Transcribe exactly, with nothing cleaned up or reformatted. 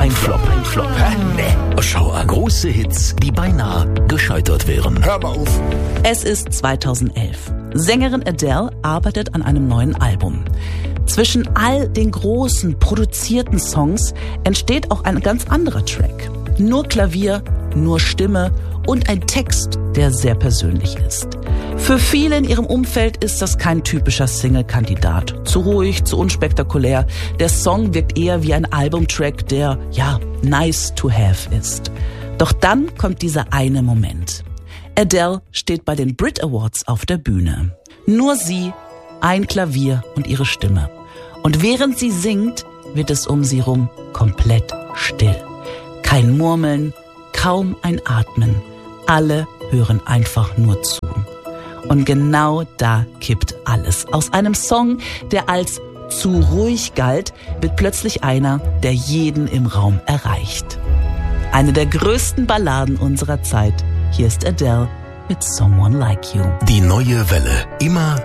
ein Flop. Ein Flop. Hä? Nee. Schau an. Große Hits, die beinahe gescheitert wären. Hör mal auf. Es ist zweitausendelf. Sängerin Adele arbeitet an einem neuen Album. Zwischen all den großen, produzierten Songs entsteht auch ein ganz anderer Track. Nur Klavier, nur Stimme und ein Text, der sehr persönlich ist. Für viele in ihrem Umfeld ist das kein typischer Single-Kandidat. Zu ruhig, zu unspektakulär. Der Song wirkt eher wie ein Albumtrack, der, ja, nice to have ist. Doch dann kommt dieser eine Moment. Adele steht bei den Brit Awards auf der Bühne. Nur sie, ein Klavier und ihre Stimme. Und während sie singt, wird es um sie rum komplett still. Kein Murmeln, kaum ein Atmen. Alle hören einfach nur zu. Und genau da kippt alles. Aus einem Song, der als zu ruhig galt, wird plötzlich einer, der jeden im Raum erreicht. Eine der größten Balladen unserer Zeit. Hier ist Adele mit Someone Like You. Die neue Welle. Immer